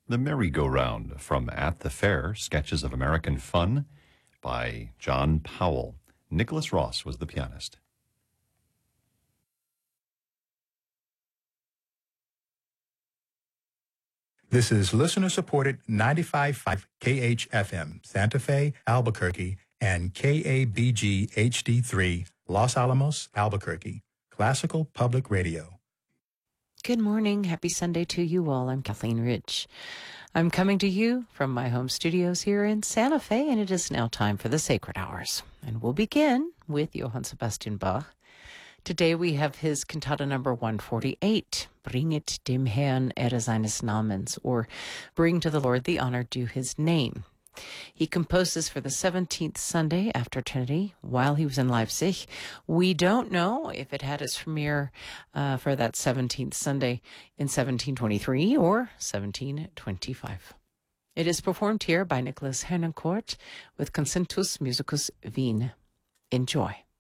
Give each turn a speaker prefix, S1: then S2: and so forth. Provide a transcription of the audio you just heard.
S1: The Merry-Go-Round from At the Fair, Sketches of American Fun by John Powell. Nicholas Ross was the pianist.
S2: This is listener-supported 95.5 KHFM, Santa Fe, Albuquerque, and KABG HD3, Los Alamos, Albuquerque, Classical Public Radio.
S3: Good morning. Happy Sunday to you all. I'm Kathleen Rich. I'm coming to you from my home studios here in Santa Fe, and it is now time for the Sacred Hours. And we'll begin with Johann Sebastian Bach. Today we have his cantata number 148, Bringet dem Herrn Ehre seines Namens, or Bring to the Lord the honor due his name. He composes for the 17th Sunday after Trinity while he was in Leipzig. We don't know if it had its premiere for that 17th Sunday in 1723 or 1725. It is performed here by Nicholas Harnoncourt with Concertus Musicus Wien. Enjoy.